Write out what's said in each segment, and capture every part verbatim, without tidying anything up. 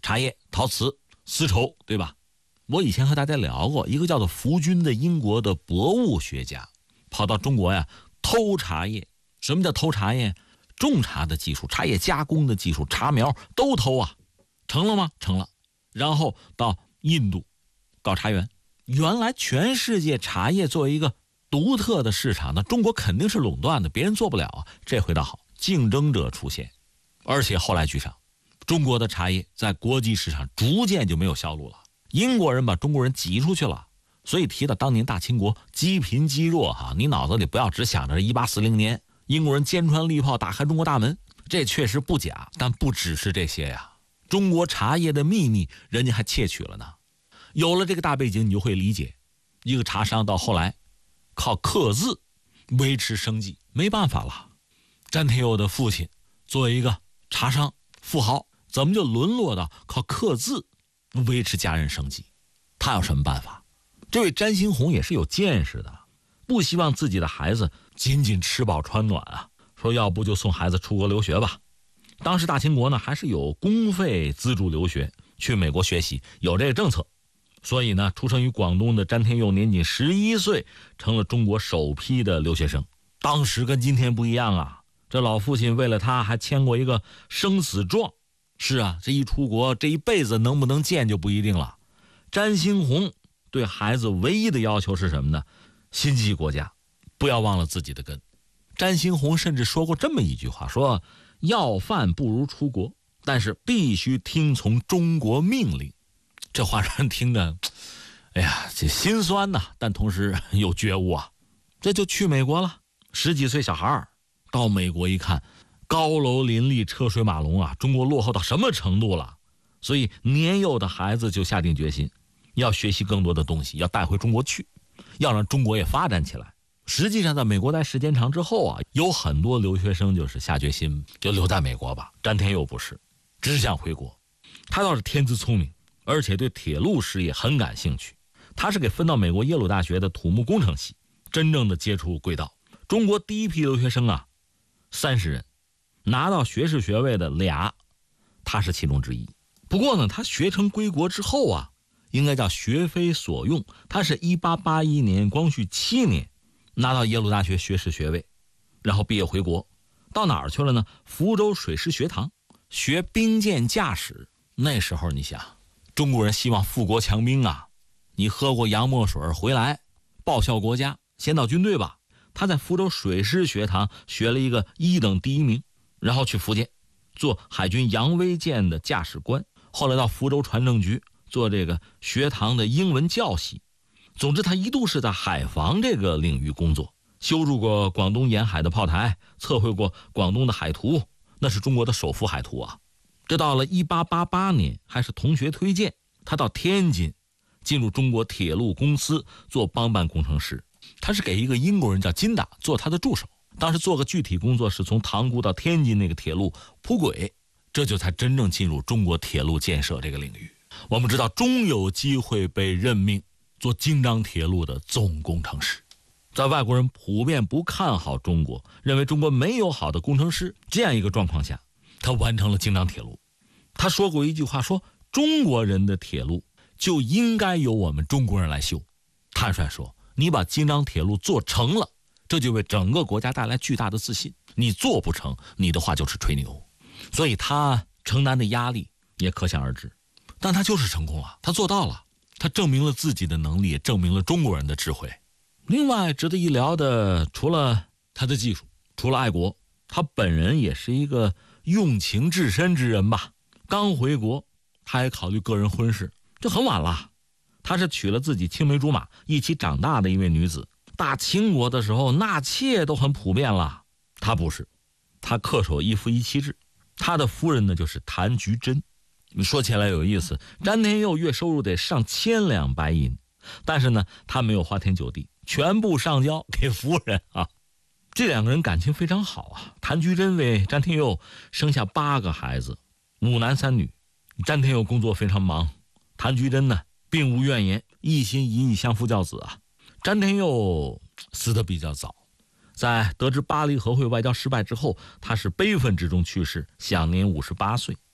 茶叶、陶瓷、丝绸，对吧？我以前和大家聊过，一个叫做福军的英国的博物学家跑到中国呀偷茶叶。什么叫偷茶叶？种茶的技术、茶叶加工的技术、茶苗都偷啊。成了吗？成了。然后到印度搞茶园。原来全世界茶叶作为一个独特的市场，那中国肯定是垄断的，别人做不了啊。这回倒好，竞争者出现，而且后来居上，中国的茶叶在国际市场逐渐就没有销路了。英国人把中国人挤出去了。所以提到当年大清国积贫积弱哈，你脑子里不要只想着一八四零年英国人坚船利炮打开中国大门，这确实不假，但不只是这些呀。中国茶叶的秘密人家还窃取了呢。有了这个大背景，你就会理解一个茶商到后来靠刻字维持生计，没办法了。詹天佑的父亲作为一个茶商富豪，怎么就沦落到靠刻字维持家人生计？他有什么办法？这位詹兴红也是有见识的，不希望自己的孩子仅仅吃饱穿暖啊，说要不就送孩子出国留学吧。当时大清国呢还是有公费资助留学去美国学习，有这个政策。所以呢，出生于广东的詹天佑年仅十一岁，成了中国首批的留学生。当时跟今天不一样啊，这老父亲为了他还签过一个生死状。是啊，这一出国，这一辈子能不能见就不一定了。詹兴红对孩子唯一的要求是什么呢？心系国家，不要忘了自己的根。詹兴红甚至说过这么一句话，说要饭不如出国，但是必须听从中国命令。这话让人听着，哎呀，这心酸呐，但同时有觉悟啊。这就去美国了，十几岁小孩到美国一看，高楼林立，车水马龙啊，中国落后到什么程度了？所以年幼的孩子就下定决心，要学习更多的东西，要带回中国去，要让中国也发展起来。实际上在美国待时间长之后啊，有很多留学生就是下决心就留在美国吧。詹天佑不是，只想回国。他倒是天资聪明，而且对铁路事业很感兴趣。他是给分到美国耶鲁大学的土木工程系，真正的接触轨道。中国第一批留学生啊，三十人，拿到学士学位的俩，他是其中之一。不过呢，他学成归国之后啊，应该叫学非所用。他是一八八一年光绪七年拿到耶鲁大学学士学位，然后毕业回国，到哪儿去了呢？福州水师学堂学兵舰驾驶。那时候你想，中国人希望富国强兵啊，你喝过洋墨水回来报效国家，先到军队吧。他在福州水师学堂学了一个一等第一名，然后去福建做海军扬威舰的驾驶官，后来到福州船政局做这个学堂的英文教习。总之他一度是在海防这个领域工作，修筑过广东沿海的炮台，测绘过广东的海图，那是中国的首幅海图啊。这到了一八八八年，还是同学推荐，他到天津进入中国铁路公司做帮办工程师。他是给一个英国人叫金达做他的助手，当时做个具体工作是从塘沽到天津那个铁路铺轨，这就才真正进入中国铁路建设这个领域。我们知道终有机会被任命做京张铁路的总工程师。在外国人普遍不看好中国，认为中国没有好的工程师这样一个状况下，他完成了京张铁路。他说过一句话，说中国人的铁路就应该由我们中国人来修。坦率说，你把京张铁路做成了，这就为整个国家带来巨大的自信。你做不成，你的话就是吹牛。所以他承担的压力也可想而知，但他就是成功了，他做到了，他证明了自己的能力，也证明了中国人的智慧。另外值得一聊的，除了他的技术，除了爱国，他本人也是一个用情至深之人吧。刚回国，他也考虑个人婚事，这很晚了。他是娶了自己青梅竹马一起长大的一位女子。大清国的时候纳妾都很普遍了，他不是，他恪守一夫一妻制。他的夫人呢就是谭菊珍。说起来有意思，詹天佑月收入得上千两白银，但是呢他没有花天酒地，全部上交给夫人啊。这两个人感情非常好啊。谭菊珍为詹天佑生下八个孩子，五男三女。詹天佑工作非常忙，谭菊珍呢并无怨言，一心一意相夫教子啊。詹天佑死得比较早，在得知巴黎和会外交失败之后，他是悲愤之中去世，享年五十八岁。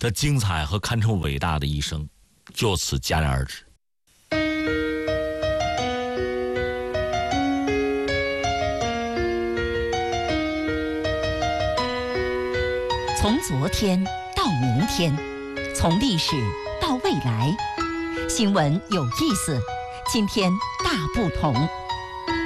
他精彩和堪称伟大的一生就此戛然而止。 从昨天到明天，从历史到未来，新闻有意思，今天大不同。